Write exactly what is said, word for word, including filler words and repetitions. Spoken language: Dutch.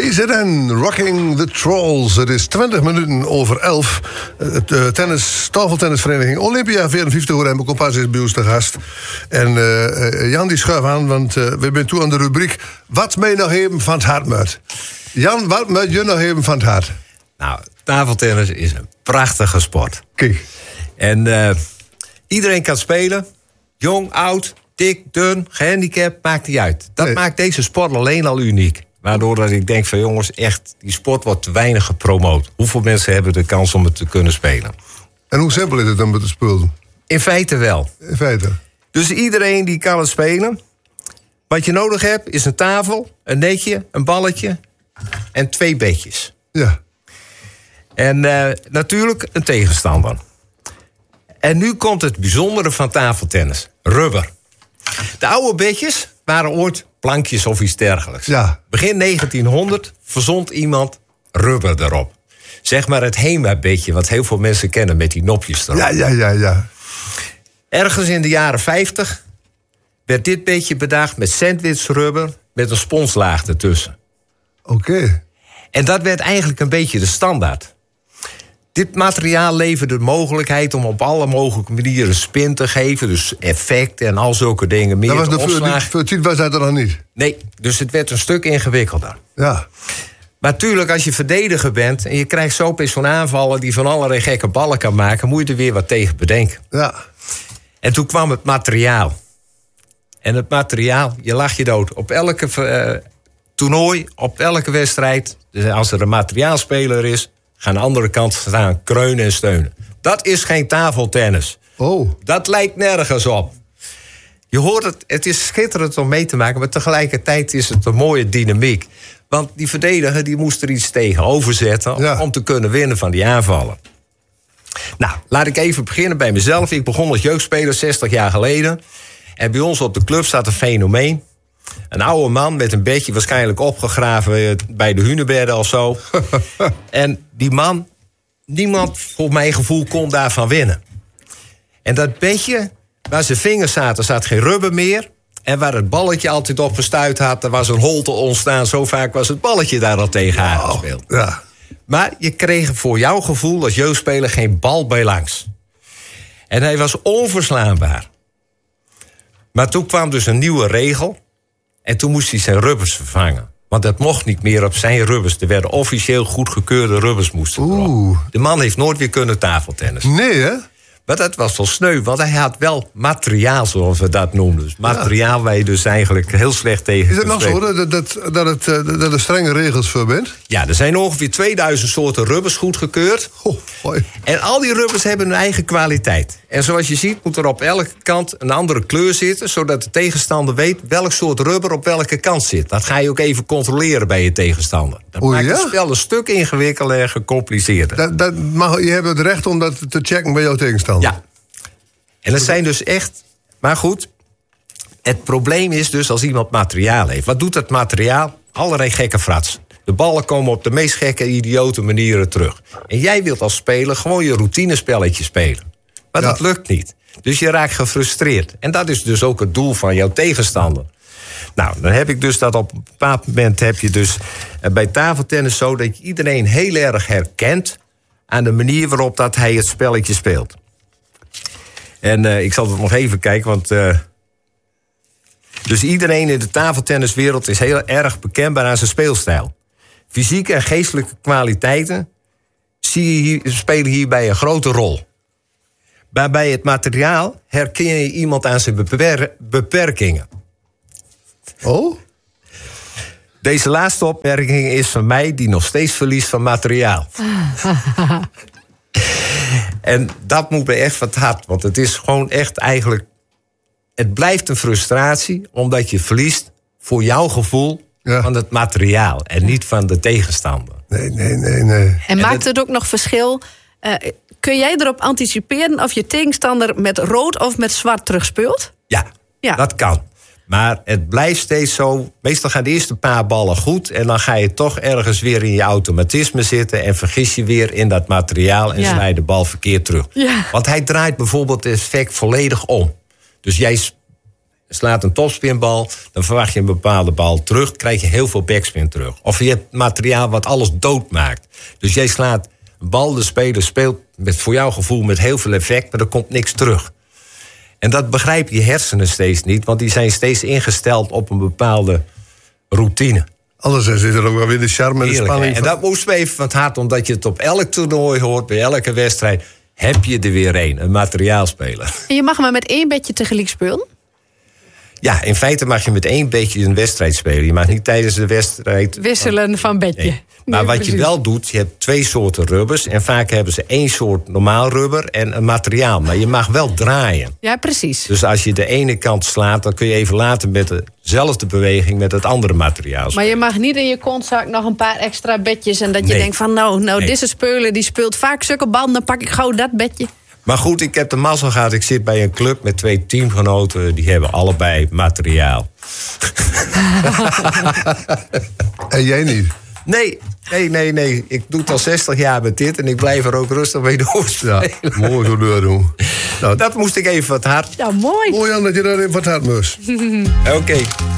K Z N, Rocking the Trolls. Het is twintig minuten over elf. Het uh, tennis, tafeltennisvereniging Olympia vierenvijftig hoor en mijn kompas is bij ons te gast. En uh, Jan die schuift aan, want uh, we zijn toe aan de rubriek Wat mij nog even van het hart moet. Jan, wat moet je nog even van het hart? Nou, tafeltennis is een prachtige sport. Kijk. En uh, iedereen kan spelen. Jong, oud, dik, dun, gehandicapt, maakt niet uit. Dat nee. maakt deze sport alleen al uniek. Waardoor dat ik denk van jongens, echt, die sport wordt te weinig gepromoot. Hoeveel mensen hebben de kans om het te kunnen spelen? En hoe simpel is het om het te spelen? In feite wel. In feite. Dus iedereen die kan het spelen. Wat je nodig hebt is een tafel, een netje, een balletje en twee bedjes. Ja. En uh, natuurlijk een tegenstander. En nu komt het bijzondere van tafeltennis. Rubber. De oude bedjes waren ooit plankjes of iets dergelijks. Ja. Begin negentienhonderd verzond iemand rubber erop. Zeg maar het Hema-bedje, wat heel veel mensen kennen met die nopjes erop. Ja, ja, ja, ja. Ergens in de jaren vijftig werd dit bedje bedacht met sandwichrubber met een sponslaag ertussen. Oké. Okay. En dat werd eigenlijk een beetje de standaard. Dit materiaal leverde de mogelijkheid om op alle mogelijke manieren spin te geven. Dus effect en al zulke dingen. Meer dat was de opslag. voor het was dat er nog niet? Nee, dus het werd een stuk ingewikkelder. Ja. Maar natuurlijk, als je verdediger bent en je krijgt zo opeens zo'n aanvallen die van allerlei gekke ballen kan maken, moet je er weer wat tegen bedenken. Ja. En toen kwam het materiaal. En het materiaal, je lag je dood. Op elke uh, toernooi, op elke wedstrijd, dus als er een materiaalspeler is, gaan aan de andere kant staan kreunen en steunen. Dat is geen tafeltennis. Oh. Dat lijkt nergens op. Je hoort het, het is schitterend om mee te maken, maar tegelijkertijd is het een mooie dynamiek. Want die verdediger die moest er iets tegenover zetten, ja, om te kunnen winnen van die aanvallen. Nou, laat ik even beginnen bij mezelf. Ik begon als jeugdspeler zestig jaar geleden. En bij ons op de club staat een fenomeen. Een oude man met een bedje waarschijnlijk opgegraven bij de Hunebedden of zo. En die man, niemand voor mijn gevoel kon daarvan winnen. En dat bedje, waar zijn vingers zaten, zat geen rubber meer. En waar het balletje altijd op gestuit had, er was een holte ontstaan. Zo vaak was het balletje daar al tegen aangespeeld. Oh, ja. Maar je kreeg voor jouw gevoel als jeugdspeler geen bal bij langs. En hij was onverslaanbaar. Maar toen kwam dus een nieuwe regel. En toen moest hij zijn rubbers vervangen. Want dat mocht niet meer op zijn rubbers. Er werden officieel goedgekeurde rubbers moesten erop. De man heeft nooit weer kunnen tafeltennis. Nee, hè? Maar dat was wel sneu, want hij had wel materiaal, zoals we dat noemden. Dus materiaal, ja, waar je dus eigenlijk heel slecht tegen. Is het nog zo dat, dat, dat, het, dat er strenge regels voor bent? Ja, er zijn ongeveer tweeduizend soorten rubbers goedgekeurd. Oh, mooi. En al die rubbers hebben hun eigen kwaliteit. En zoals je ziet moet er op elke kant een andere kleur zitten, zodat de tegenstander weet welk soort rubber op welke kant zit. Dat ga je ook even controleren bij je tegenstander. Dat oh, maakt ja? het spel een stuk ingewikkelder en gecompliceerder. Dat, dat mag, je hebt het recht om dat te checken bij jouw tegenstander. Ja. En dat zijn dus echt. Maar goed, het probleem is dus als iemand materiaal heeft. Wat doet dat materiaal? Allerlei gekke frats. De ballen komen op de meest gekke, idiote manieren terug. En jij wilt als speler gewoon je routinespelletje spelen. Maar ja, dat lukt niet. Dus je raakt gefrustreerd. En dat is dus ook het doel van jouw tegenstander. Nou, dan heb ik dus dat op een bepaald moment heb je dus bij tafeltennis zo dat je iedereen heel erg herkent aan de manier waarop dat hij het spelletje speelt. En uh, ik zal het nog even kijken, want Uh, dus iedereen in de tafeltenniswereld is heel erg bekend aan zijn speelstijl. Fysieke en geestelijke kwaliteiten zie je hier, spelen hierbij een grote rol. Maar bij het materiaal herken je iemand aan zijn beper- beperkingen. Oh? Deze laatste opmerking is van mij die nog steeds verliest van materiaal. En dat moet me echt van het hart. Want het is gewoon echt eigenlijk. Het blijft een frustratie omdat je verliest voor jouw gevoel, ja, van het materiaal en niet van de tegenstander. Nee, nee, nee, nee. En, en maakt het het ook nog verschil? Uh, kun jij erop anticiperen of je tegenstander met rood of met zwart terugspeelt? Ja, ja, dat kan. Maar het blijft steeds zo. Meestal gaan de eerste paar ballen goed en dan ga je toch ergens weer in je automatisme zitten en vergis je weer in dat materiaal en ja, sla je de bal verkeerd terug. Ja. Want hij draait bijvoorbeeld het effect volledig om. Dus jij slaat een topspinbal, dan verwacht je een bepaalde bal terug, krijg je heel veel backspin terug. Of je hebt materiaal wat alles doodmaakt. Dus jij slaat een bal, de speler speelt met voor jouw gevoel met heel veel effect, maar er komt niks terug. En dat begrijpen je hersenen steeds niet, want die zijn steeds ingesteld op een bepaalde routine. Anders zit er ook wel weer de charme en de Eerlijk, spanning en van. dat moest me even van het hart, omdat je het op elk toernooi hoort, bij elke wedstrijd, heb je er weer een, een materiaalspeler. En je mag maar met één bedje tegelijk spelen? Ja, in feite mag je met één beetje een wedstrijd spelen. Je mag niet tijdens de wedstrijd Wisselen van bedje. Nee. Maar Nee, wat precies. je wel doet, je hebt twee soorten rubbers. En vaak hebben ze één soort normaal rubber en een materiaal. Maar je mag wel draaien. Ja, precies. Dus als je de ene kant slaat, dan kun je even later met dezelfde beweging met het andere materiaal. Maar je mag niet in je kontzak nog een paar extra bedjes. En dat je Nee. denkt van nou, nou Nee. deze speler die speelt vaak zulke banden. Dan pak ik gauw dat bedje. Maar goed, ik heb de mazzel gehad. Ik zit bij een club met twee teamgenoten. Die hebben allebei materiaal. En jij niet. Nee, nee, nee, nee. Ik doe het al zestig jaar met dit. En ik blijf er ook rustig mee Ja, doorspelen. mooi zo deur doen. Nou, Dat moest ik even wat hard. Ja, mooi. mooi aan dat je daar even wat hard moest. Oké.